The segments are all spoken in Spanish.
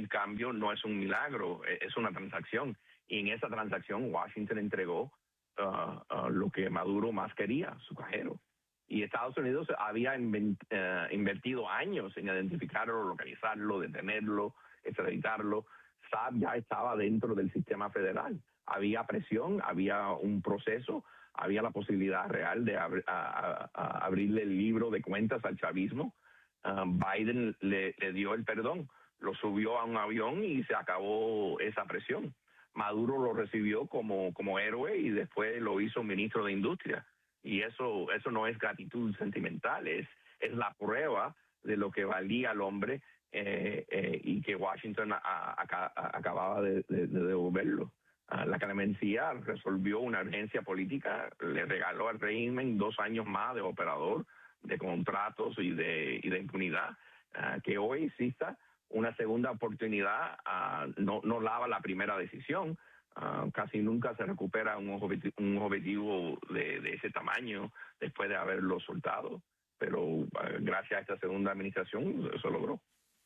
el cambio no es un milagro, es una transacción. Y en esa transacción Washington entregó lo que Maduro más quería, su cajero. Y Estados Unidos había invertido años en identificarlo, localizarlo, detenerlo, extraditarlo. Saab ya estaba dentro del sistema federal. Había presión, había un proceso, había la posibilidad real de abrirle el libro de cuentas al chavismo. Biden le dio el perdón, lo subió a un avión y se acabó esa presión. Maduro lo recibió como héroe y después lo hizo ministro de Industria. Y eso no es gratitud sentimental, es la prueba de lo que valía el hombre y que Washington acababa de devolverlo. La clemencia resolvió una urgencia política, le regaló al régimen 2 años más de operador, de contratos y de impunidad. Que hoy exista una segunda oportunidad no lava la primera decisión. Casi nunca se recupera un objetivo de ese tamaño después de haberlo soltado, pero gracias a esta segunda administración eso logró.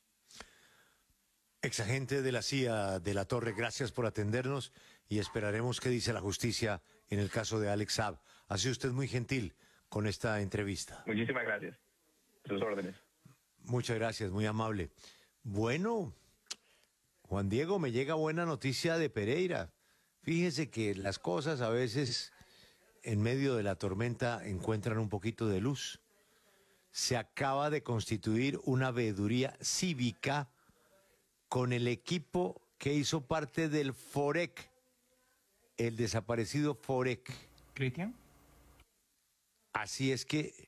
Exagente de la CIA de la Torre, gracias por atendernos y esperaremos qué dice la justicia en el caso de Alex Saab. Ha sido usted muy gentil con esta entrevista. Muchísimas gracias. Sus órdenes. Muchas gracias, muy amable. Bueno, Juan Diego, me llega buena noticia de Pereira. Fíjese que las cosas a veces en medio de la tormenta encuentran un poquito de luz. Se acaba de constituir una veeduría cívica con el equipo que hizo parte del FOREC, el desaparecido FOREC. ¿Cristian? Así es que,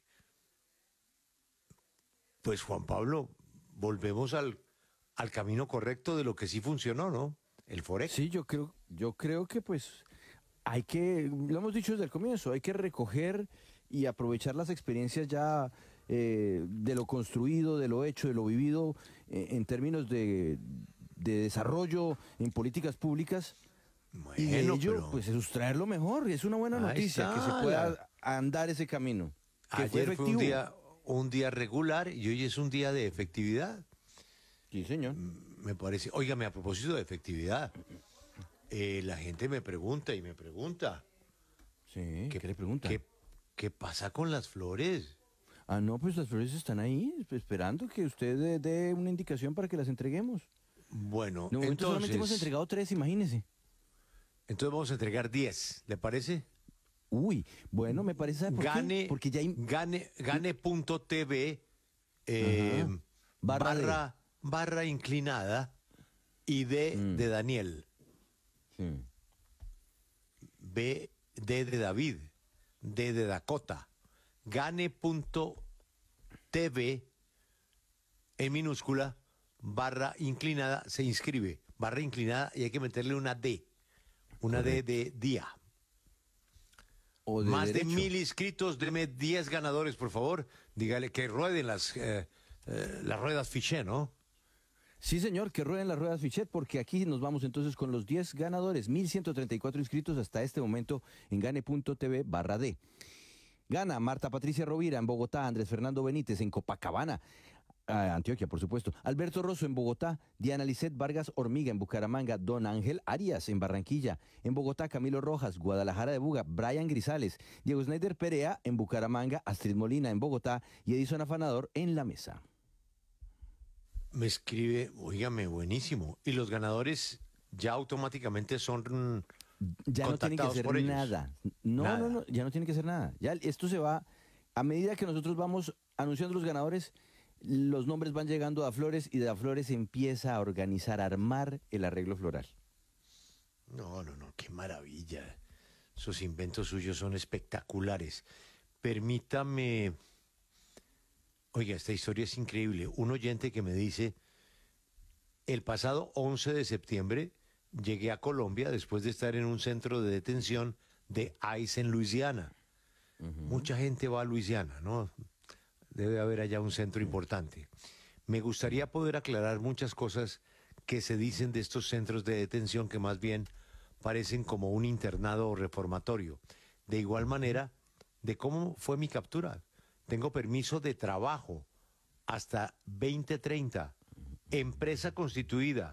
pues Juan Pablo, volvemos al camino correcto de lo que sí funcionó, ¿no? El FOREC. Sí, yo creo que pues hay que, lo hemos dicho desde el comienzo, hay que recoger y aprovechar las experiencias ya de lo construido, de lo hecho, de lo vivido en términos de desarrollo en políticas públicas. Bueno, y de ello, pues sustraer lo mejor. Es una buena noticia que se pueda andar ese camino. Que ayer fue un día regular y hoy es un día de efectividad. Sí, señor. Me parece. Óigame, a propósito de efectividad, la gente me pregunta y me pregunta. Sí, ¿qué le pregunta? ¿Qué pasa con las flores? Ah, no, pues las flores están ahí, esperando que usted dé una indicación para que las entreguemos. Bueno, de momento solamente hemos entregado 3, imagínese. Entonces vamos a entregar 10, ¿le parece? Uy, bueno, me parece, ¿por qué? Porque ya hay... Gane.tv barra inclinada y de Daniel. Sí. D de David, D de Dakota. Gane.tv en minúscula, barra inclinada, se inscribe. Barra inclinada y hay que meterle una D. Una D de día. O de más derecho. de 1000 inscritos, deme 10 ganadores, por favor. Dígale que rueden las ruedas Fichet, ¿no? Sí, señor, que rueden las ruedas Fichet, porque aquí nos vamos entonces con los 10 ganadores. 1134 inscritos hasta este momento en gane.tv barra D. Gana Marta Patricia Rovira en Bogotá, Andrés Fernando Benítez en Copacabana, Antioquia, por supuesto. Alberto Rosso en Bogotá, Diana Lisset Vargas Hormiga en Bucaramanga, Don Ángel Arias en Barranquilla, en Bogotá Camilo Rojas, Guadalajara de Buga, Brian Grisales, Diego Snyder Perea en Bucaramanga, Astrid Molina en Bogotá y Edison Afanador en La Mesa. Me escribe, oígame, buenísimo. Y los ganadores ya automáticamente son ya no tienen que hacer nada. No, ya no tienen que hacer nada. Ya esto se va, a medida que nosotros vamos anunciando los ganadores, los nombres van llegando a Flores y de Flores se empieza a organizar, a armar el arreglo floral. No, qué maravilla. Esos inventos suyos son espectaculares. Permítame... Oiga, esta historia es increíble. Un oyente que me dice, el pasado 11 de septiembre llegué a Colombia después de estar en un centro de detención de ICE en Luisiana. Mucha gente va a Luisiana, ¿no? Debe haber allá un centro importante. Me gustaría poder aclarar muchas cosas que se dicen de estos centros de detención que más bien parecen como un internado reformatorio. De igual manera, de cómo fue mi captura. Tengo permiso de trabajo hasta 2030, empresa constituida,